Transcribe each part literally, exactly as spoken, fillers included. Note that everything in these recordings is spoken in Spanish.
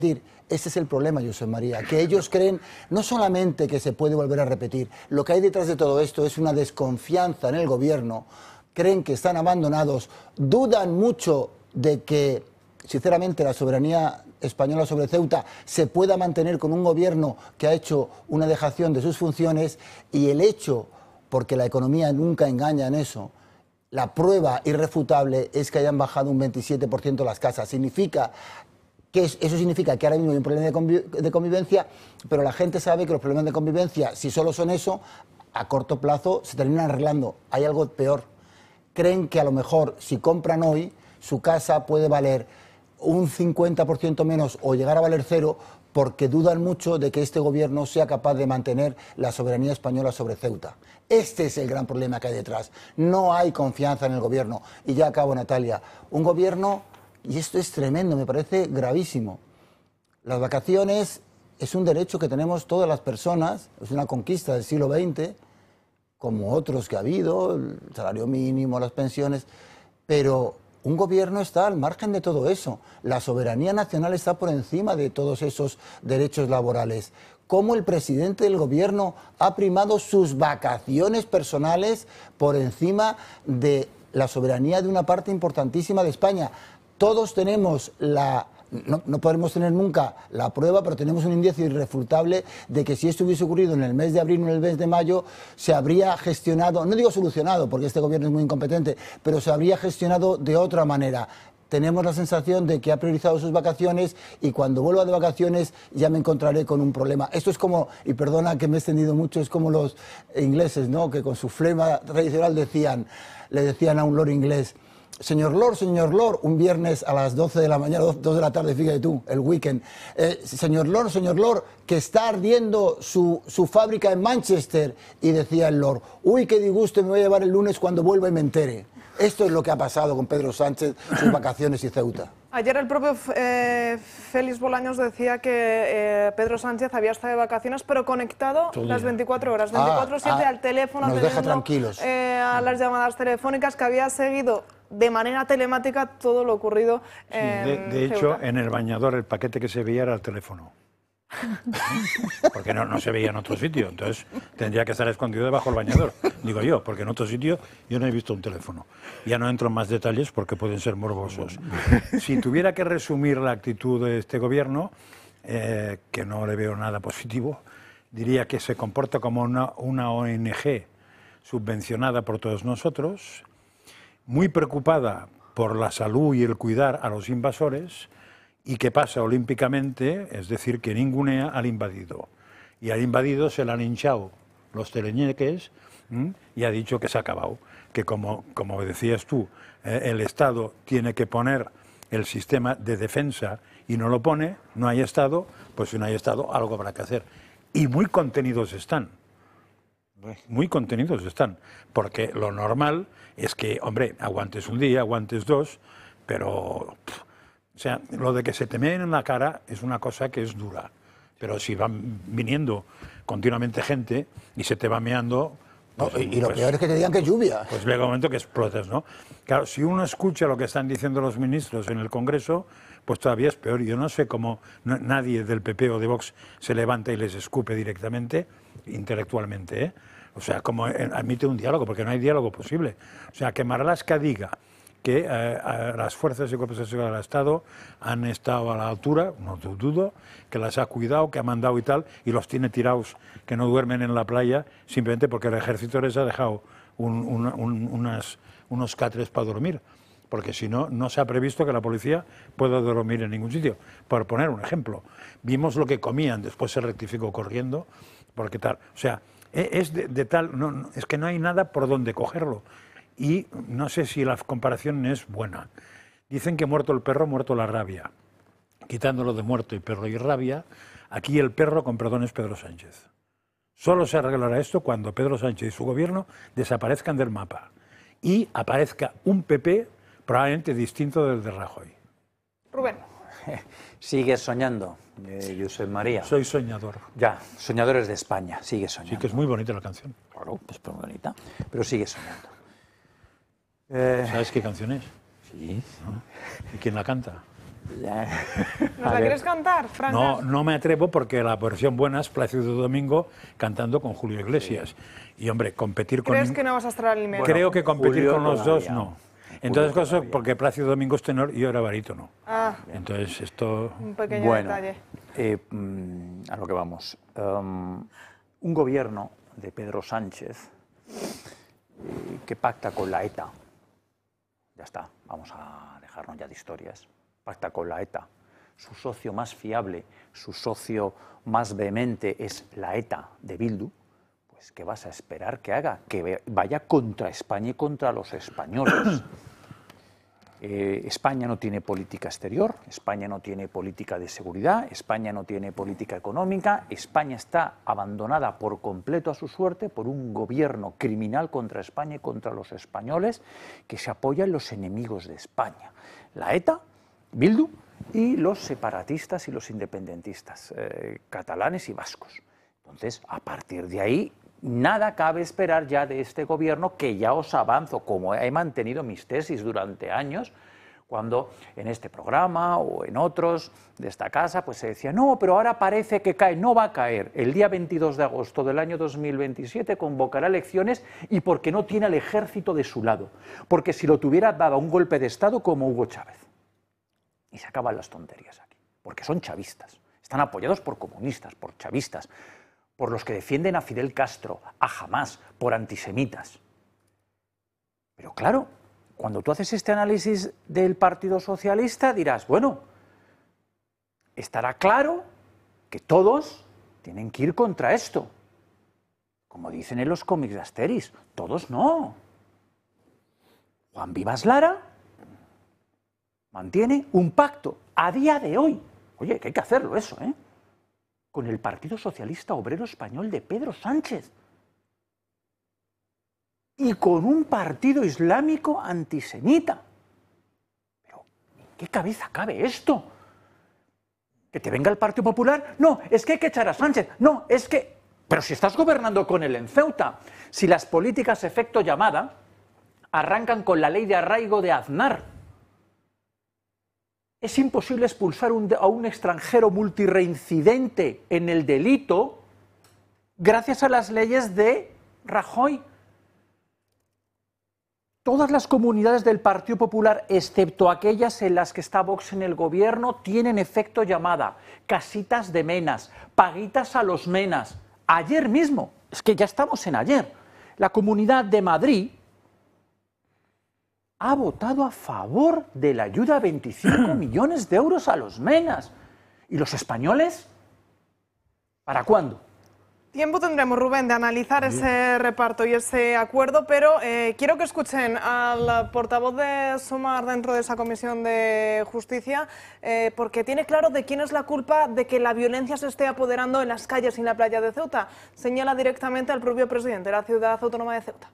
Ese es el problema, Josep María, que ellos creen no solamente que se puede volver a repetir, lo que hay detrás de todo esto es una desconfianza en el gobierno, creen que están abandonados, dudan mucho de que, sinceramente, la soberanía española sobre Ceuta se pueda mantener con un gobierno que ha hecho una dejación de sus funciones, y el hecho, porque la economía nunca engaña en eso, la prueba irrefutable es que hayan bajado un veintisiete por ciento las casas. Significa que eso significa que ahora mismo hay un problema de, conviv de convivencia, pero la gente sabe que los problemas de convivencia, si solo son eso, a corto plazo se terminan arreglando. Hay algo peor. Creen que a lo mejor si compran hoy, su casa puede valer un cincuenta por ciento menos o llegar a valer cero, porque dudan mucho de que este gobierno sea capaz de mantener la soberanía española sobre Ceuta. Este es el gran problema que hay detrás. No hay confianza en el gobierno. Y ya acabo, Natalia. Un gobierno, y esto es tremendo, me parece gravísimo. Las vacaciones es un derecho que tenemos todas las personas, es una conquista del siglo veinte, como otros que ha habido, el salario mínimo, las pensiones, pero un gobierno está al margen de todo eso. La soberanía nacional está por encima de todos esos derechos laborales. ¿Cómo el presidente del gobierno ha primado sus vacaciones personales por encima de la soberanía de una parte importantísima de España? Todos tenemos la... No, no podremos tener nunca la prueba, pero tenemos un indicio irrefutable de que si esto hubiese ocurrido en el mes de abril o en el mes de mayo, se habría gestionado, no digo solucionado, porque este gobierno es muy incompetente, pero se habría gestionado de otra manera. Tenemos la sensación de que ha priorizado sus vacaciones y cuando vuelva de vacaciones ya me encontraré con un problema. Esto es como, y perdona que me he extendido mucho, es como los ingleses, ¿no?, que con su flema tradicional decían, le decían a un lord inglés: señor Lord, señor Lord, un viernes a las doce de la mañana, dos de la tarde, fíjate tú, el weekend. Eh, señor Lord, señor Lord, que está ardiendo su, su fábrica en Manchester. Y decía el Lord: uy, qué disgusto me voy a llevar el lunes cuando vuelva y me entere. Esto es lo que ha pasado con Pedro Sánchez, sus vacaciones y Ceuta. Ayer el propio eh, Félix Bolaños decía que eh, Pedro Sánchez había estado de vacaciones, pero conectado Todo las día. veinticuatro horas, veinticuatro siete Ah, ah, al teléfono, nos deja tranquilos. Eh, a las llamadas telefónicas, que había seguido de manera telemática todo lo ocurrido en Sí, de, de hecho, Ceuta. en el bañador el paquete que se veía era el teléfono. Porque no, no se veía en otro sitio, entonces tendría que estar escondido debajo del bañador, digo yo, porque en otro sitio yo no he visto un teléfono. Ya no entro en más detalles porque pueden ser morbosos. Si tuviera que resumir la actitud de este gobierno, eh, que no le veo nada positivo, diría que se comporta como una, una O N G subvencionada por todos nosotros, muy preocupada por la salud y el cuidar a los invasores, y que pasa olímpicamente, es decir, que ningunea al invadido. Y al invadido se le han hinchado los teleñeques, ¿m? Y ha dicho que se ha acabado, que como, como decías tú, eh, el Estado tiene que poner el sistema de defensa y no lo pone, no hay Estado, pues si no hay Estado algo habrá que hacer. Y muy contenidos están, muy contenidos están, porque lo normal es que, hombre, aguantes un día, aguantes dos, pero... Pff, o sea, lo de que se te meen en la cara es una cosa que es dura, pero si van viniendo continuamente gente y se te va meando... Pues, no, y, y lo pues, peor es que te digan que es lluvia. Pues llega un momento que explotas, ¿no? Claro, si uno escucha lo que están diciendo los ministros en el Congreso, pues todavía es peor. Yo no sé cómo no, nadie del P P o de Vox se levanta y les escupe directamente, intelectualmente, ¿eh? O sea, como admite un diálogo, porque no hay diálogo posible. O sea, que Marlaska diga que eh, las fuerzas y cuerpos de seguridad del Estado han estado a la altura, no dudo, que las ha cuidado, que ha mandado y tal, y los tiene tirados, que no duermen en la playa, simplemente porque el ejército les ha dejado un, un, un, unas, unos catres para dormir, porque si no, no se ha previsto que la policía pueda dormir en ningún sitio. Por poner un ejemplo, vimos lo que comían, después se rectificó corriendo, porque tal, o sea, es de, de tal, no, no, es que no hay nada por donde cogerlo. Y no sé si la comparación es buena. Dicen que muerto el perro, muerto la rabia. Quitándolo de muerto y perro y rabia, aquí el perro, con perdón, es Pedro Sánchez. Solo se arreglará esto cuando Pedro Sánchez y su gobierno desaparezcan del mapa y aparezca un P P probablemente distinto del de Rajoy. Rubén. Sigues soñando, eh, Josep María. Soy soñador. Ya, soñadores de España, sigue soñando. Sí, que es muy bonita la canción. Claro, es muy bonita, pero sigue soñando. Eh... ¿Sabes qué canción es? Sí. ¿No? ¿Y quién la canta? ¿Nos la quieres cantar, Fran? No, no me atrevo porque la versión buena es Plácido Domingo cantando con Julio Iglesias. Sí. Y hombre, competir con... ¿Crees que no vas a estar al nivel? Creo que competir Julio con los todavía. dos, no. Entonces, cosa, porque Plácido Domingo es tenor y yo era barítono. Ah, Entonces, esto... un pequeño Bueno, detalle. eh, mm, a lo que vamos. Um, un gobierno de Pedro Sánchez eh, que pacta con la ETA. Ya está, vamos a dejarnos ya de historias. Pacta con la ETA. Su socio más fiable, su socio más vehemente es la ETA de Bildu. Pues, ¿qué vas a esperar que haga? Que vaya contra España y contra los españoles. Eh, España no tiene política exterior, España no tiene política de seguridad, España no tiene política económica, España está abandonada por completo a su suerte por un gobierno criminal contra España y contra los españoles que se apoya en los enemigos de España, la ETA, Bildu y los separatistas y los independentistas, eh, catalanes y vascos. Entonces, a partir de ahí, nada cabe esperar ya de este gobierno, que ya os avanzo, como he mantenido mis tesis durante años, cuando en este programa o en otros de esta casa pues se decía, no, pero ahora parece que cae. No va a caer. El día veintidós de agosto del año dos mil veintisiete convocará elecciones, y porque no tiene al ejército de su lado, porque si lo tuviera daba un golpe de Estado como Hugo Chávez. Y se acaban las tonterías aquí, porque son chavistas, están apoyados por comunistas, por chavistas, por los que defienden a Fidel Castro, a Hamás, por antisemitas. Pero claro, cuando tú haces este análisis del Partido Socialista dirás, bueno, estará claro que todos tienen que ir contra esto. Como dicen en los cómics de Asterix, todos no. Juan Vivas Lara mantiene un pacto a día de hoy. Oye, que hay que hacerlo eso, ¿eh? Con el Partido Socialista Obrero Español de Pedro Sánchez y con un partido islámico antisemita. Pero, ¿en qué cabeza cabe esto? ¿Que te venga el Partido Popular? No, es que hay que echar a Sánchez. No, es que... Pero si estás gobernando con él en Ceuta, si las políticas efecto llamada arrancan con la ley de arraigo de Aznar, es imposible expulsar un, a un extranjero multireincidente en el delito gracias a las leyes de Rajoy. Todas las comunidades del Partido Popular, excepto aquellas en las que está Vox en el gobierno, tienen efecto llamada, casitas de menas, paguitas a los menas. Ayer mismo, es que ya estamos en ayer, la Comunidad de Madrid ha votado a favor de la ayuda a veinticinco millones de euros a los menas. ¿Y los españoles? ¿Para cuándo? Tiempo tendremos, Rubén, de analizar ese reparto y ese acuerdo, pero eh, quiero que escuchen al portavoz de Sumar dentro de esa Comisión de Justicia, eh, porque tiene claro de quién es la culpa de que la violencia se esté apoderando en las calles y en la playa de Ceuta. Señala directamente al propio presidente de la ciudad autónoma de Ceuta.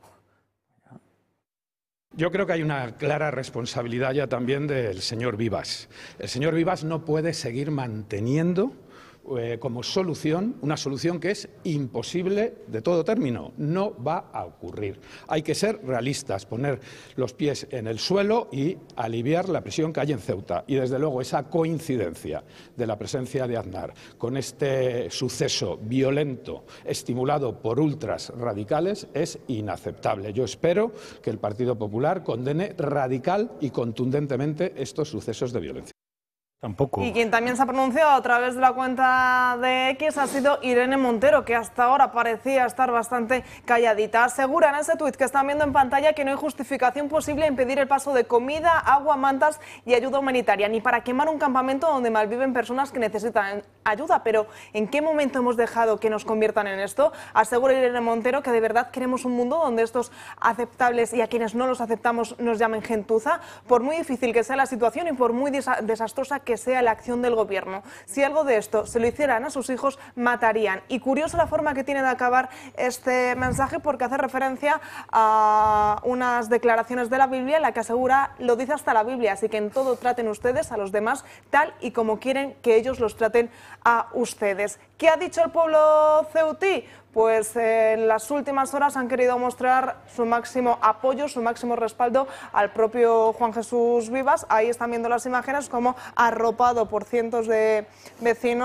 Yo creo que hay una clara responsabilidad ya también del señor Vivas. El señor Vivas no puede seguir manteniendo eh, como solución una solución que es imposible de todo término. No va a ocurrir. Hay que ser realistas, poner los pies en el suelo y aliviar la presión que hay en Ceuta. Y desde luego esa coincidencia de la presencia de Aznar con este suceso violento estimulado por ultras radicales es inaceptable. Yo espero que el Partido Popular condene radical y contundentemente estos sucesos de violencia. Tampoco. Y quien también se ha pronunciado a través de la cuenta de X ha sido Irene Montero, que hasta ahora parecía estar bastante calladita. Asegura en ese tuit que están viendo en pantalla que no hay justificación posible a impedir el paso de comida, agua, mantas y ayuda humanitaria, ni para quemar un campamento donde malviven personas que necesitan ayuda. Pero ¿en qué momento hemos dejado que nos conviertan en esto? Asegura Irene Montero que de verdad queremos un mundo donde estos aceptables y a quienes no los aceptamos nos llamen gentuza, por muy difícil que sea la situación y por muy desa- desastrosa que sea la acción del gobierno. Si algo de esto se lo hicieran a sus hijos, matarían. Y curiosa la forma que tiene de acabar este mensaje, porque hace referencia a unas declaraciones de la Biblia en la que asegura, lo dice hasta la Biblia, así que en todo traten ustedes a los demás tal y como quieren que ellos los traten a ustedes. ¿Qué ha dicho el pueblo ceutí? pues eh, en las últimas horas han querido mostrar su máximo apoyo, su máximo respaldo al propio Juan Jesús Vivas. Ahí están viendo las imágenes como arropado por cientos de vecinos